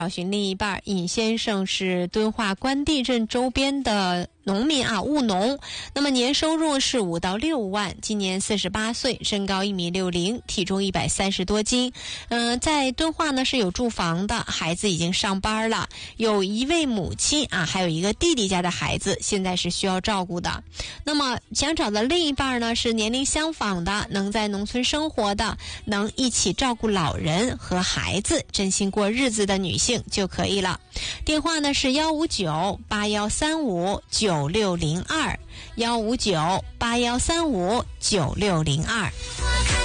找寻另一半。尹先生是敦化关帝镇周边的农民啊，务农。那么年收入是5到6万，今年48岁，身高1.60米，体重130多斤。在敦化呢是有住房的，孩子已经上班了，有一位母亲啊，还有一个弟弟家的孩子，现在是需要照顾的。那么想找的另一半呢是年龄相仿的，能在农村生活的，能一起照顾老人和孩子，真心过日子的女性就可以了。电话呢是15981359602，15981359602。